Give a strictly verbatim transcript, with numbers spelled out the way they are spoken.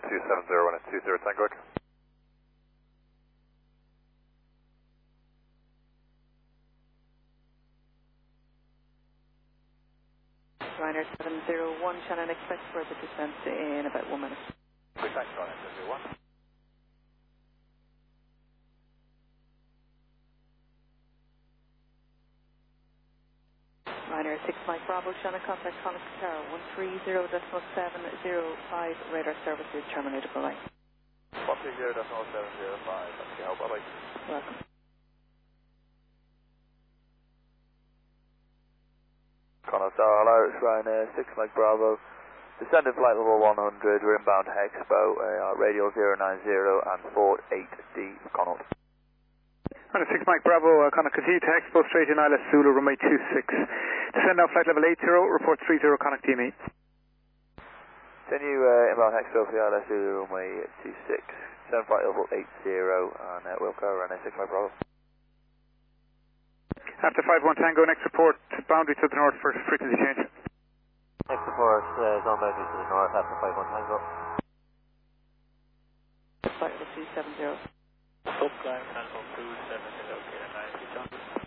two seven zero one two zero Tango. Ryanair seven zero one, Shannon, expect further descent in about one minute. Okay, thanks, Ryanair seven zero one. Ryanair six Mike Bravo, Shannon, contact Connacht Tower one three zero point seven zero five, radar services terminated, bye-bye. one three zero point seven zero five, that's your help, bye-bye. Welcome. Connacht Tower, hello, it's Ryanair six Mike Bravo. Descending flight level one hundred, we're inbound Hexpo, uh, radial zero nine zero and four eight D, Connacht. Ryanair six Mike Bravo, uh, Connacht, continue to Hexpo, straight in I L S Zulu, runway two six. Descend down flight level eight zero, report three zero, Connacht D M E. Continue uh, inbound Hexpo for the I L S Zulu, runway two six. Descend flight level eight zero, and uh, Wilco, Ryanair six Mike Bravo. After five one Tango, next report, boundary to the north for frequency change. Next report, uh, zone boundary to the north after five one Tango. Flight level two seven zero. Stop climb, Tango two seven zero, okay, nine,